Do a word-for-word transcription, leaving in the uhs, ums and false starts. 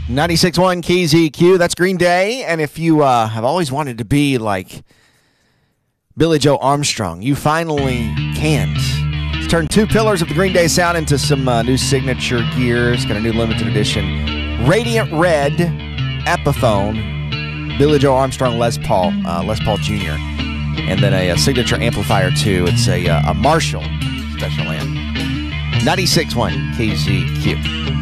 ninety-six point one K Z Q, that's Green Day. And if you uh, have always wanted to be like Billy Joe Armstrong, you finally can't. It's turned two pillars of the Green Day sound into some uh, new signature gear. It's got a new limited edition Radiant Red Epiphone, Billy Joe Armstrong Les Paul, uh, Les Paul Junior And then a, a signature amplifier, too. It's a, uh, a Marshall special amp. ninety-six point one K Z Q.